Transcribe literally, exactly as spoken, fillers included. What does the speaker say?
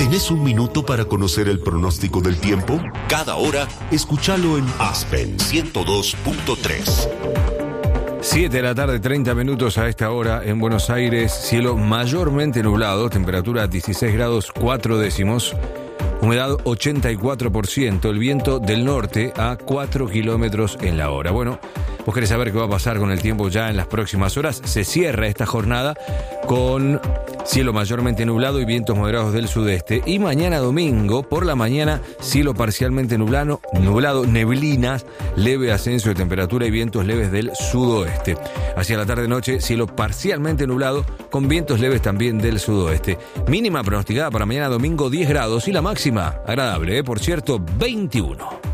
¿Tenés un minuto para conocer el pronóstico del tiempo? Cada hora, escúchalo en Aspen ciento dos punto tres. siete de la tarde, treinta minutos a esta hora en Buenos Aires. Cielo mayormente nublado, temperatura dieciséis grados cuatro décimos, humedad ochenta y cuatro por ciento, el viento del norte a cuatro kilómetros en la hora. Bueno, vos querés saber qué va a pasar con el tiempo ya en las próximas horas. Se cierra esta jornada con cielo mayormente nublado y vientos moderados del sudeste. Y mañana domingo, por la mañana, cielo parcialmente nublado, nublado, neblinas, leve ascenso de temperatura y vientos leves del sudoeste. Hacia la tarde-noche, cielo parcialmente nublado, con vientos leves también del sudoeste. Mínima pronosticada para mañana domingo, diez grados, y la máxima, agradable, ¿eh? Por cierto, veintiuno.